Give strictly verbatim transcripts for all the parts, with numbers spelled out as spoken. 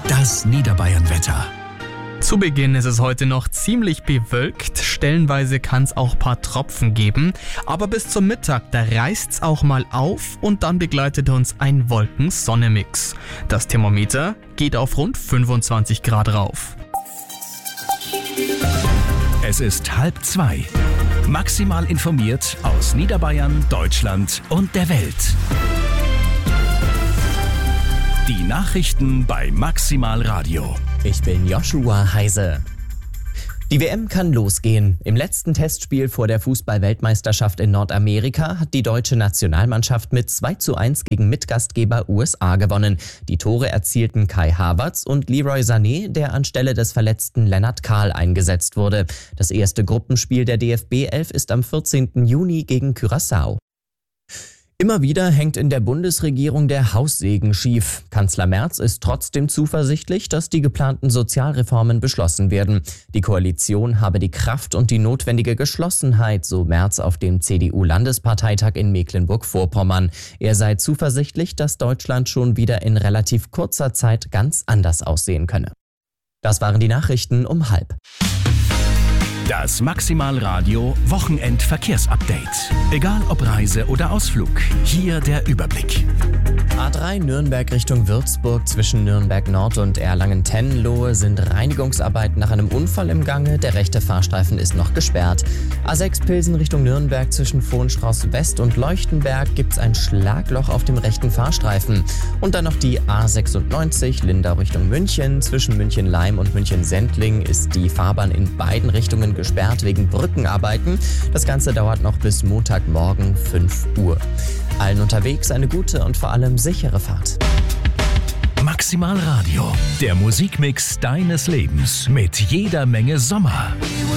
Das Niederbayern-Wetter. Zu Beginn ist es heute noch ziemlich bewölkt, stellenweise kann es auch ein paar Tropfen geben, aber bis zum Mittag, da reißt's auch mal auf und dann begleitet uns ein Wolken-Sonne-Mix. Das Thermometer geht auf rund fünfundzwanzig Grad rauf. Es ist halb zwei. Maximal informiert aus Niederbayern, Deutschland und der Welt. Die Nachrichten bei Maximal Radio. Ich bin Joshua Heise. Die W M kann losgehen. Im letzten Testspiel vor der Fußball-Weltmeisterschaft in Nordamerika hat die deutsche Nationalmannschaft mit zwei zu eins gegen Mitgastgeber U S A gewonnen. Die Tore erzielten Kai Havertz und Leroy Sané, der anstelle des verletzten Lennart Kahl eingesetzt wurde. Das erste Gruppenspiel der D F B elf ist am vierzehnten Juni gegen Curaçao. Immer wieder hängt in der Bundesregierung der Haussegen schief. Kanzler Merz ist trotzdem zuversichtlich, dass die geplanten Sozialreformen beschlossen werden. Die Koalition habe die Kraft und die notwendige Geschlossenheit, so Merz auf dem C D U-Landesparteitag in Mecklenburg-Vorpommern. Er sei zuversichtlich, dass Deutschland schon wieder in relativ kurzer Zeit ganz anders aussehen könne. Das waren die Nachrichten um halb. Das Maximal Radio Wochenend-Verkehrsupdate. Egal ob Reise oder Ausflug, hier der Überblick. A drei Nürnberg Richtung Würzburg zwischen Nürnberg Nord und Erlangen-Tenlohe sind Reinigungsarbeiten nach einem Unfall im Gange. Der rechte Fahrstreifen ist noch gesperrt. A sechs Pilsen Richtung Nürnberg zwischen Vohenstrauß West und Leuchtenberg gibt's ein Schlagloch auf dem rechten Fahrstreifen. Und dann noch die A sechsundneunzig Lindau Richtung München. Zwischen München-Leim und München-Sendling ist die Fahrbahn in beiden Richtungen gesperrt wegen Brückenarbeiten. Das Ganze dauert noch bis Montagmorgen fünf Uhr. Allen unterwegs eine gute und vor allem sichere Fahrt. Maximal Radio, der Musikmix deines Lebens mit jeder Menge Sommer.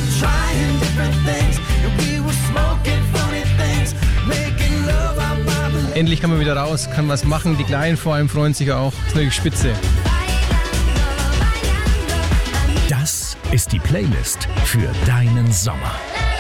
Endlich kann man wieder raus, kann was machen. Die Kleinen vor allem freuen sich auch. Das ist natürlich spitze. Das ist die Playlist für deinen Sommer.